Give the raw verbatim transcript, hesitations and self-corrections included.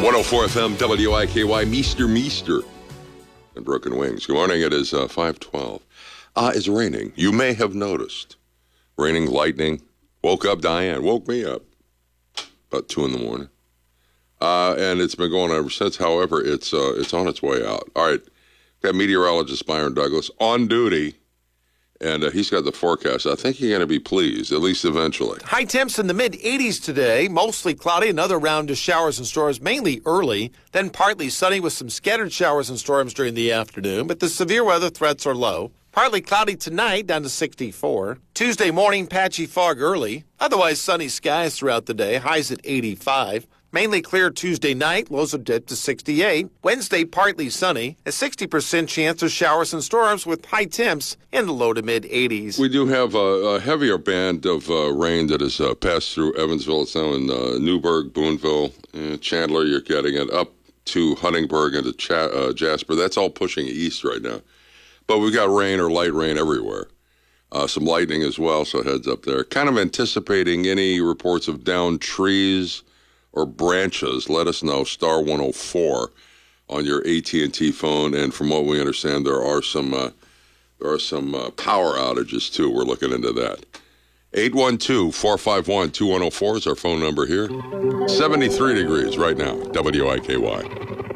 one oh four F M, W I K Y, Meester Meester and Broken Wings. Good morning. It is uh, five twelve. Uh, it's raining. You may have noticed. Raining, lightning. Woke up, Diane. Woke me up about two in the morning. Uh, and it's been going on ever since. However, it's uh, it's on its way out. All right. Got meteorologist Byron Douglas on duty. And uh, he's got the forecast. I think you're going to be pleased, at least eventually. High temps in the mid eighties today, mostly cloudy, another round of showers and storms, mainly early, then partly sunny with some scattered showers and storms during the afternoon, but the severe weather threats are low. Partly cloudy tonight, down to sixty-four. Tuesday morning, patchy fog early. Otherwise, sunny skies throughout the day, highs at eighty-five. Mainly clear Tuesday night, lows will dip to sixty-eight. Wednesday, partly sunny. A sixty percent chance of showers and storms with high temps in the low to mid eighties. We do have a, a heavier band of uh, rain that has uh, passed through Evansville. It's now in uh, Newburgh, Boonville, uh, Chandler. You're getting it up to Huntingburg and to Ch- uh, Jasper. That's all pushing east right now. But we've got rain or light rain everywhere. Uh, some lightning as well, so heads up there. Kind of anticipating any reports of downed trees or branches. Let us know, star one oh four on your A T and T phone. And from what we understand, there are some uh, there are some uh, power outages, too. We're looking into that. eight one two, four five one, two one oh four is our phone number here. seventy-three degrees right now, W I K Y.